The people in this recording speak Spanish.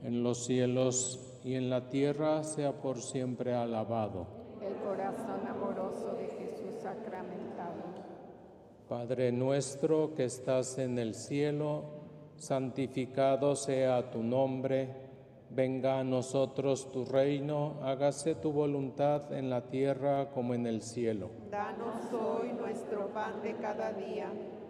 en los cielos y en la tierra sea por siempre alabado. El corazón amoroso de Jesús sacramentado. Padre nuestro que estás en el cielo, santificado sea tu nombre, venga a nosotros tu reino, hágase tu voluntad en la tierra como en el cielo. Danos hoy nuestro pan de cada día.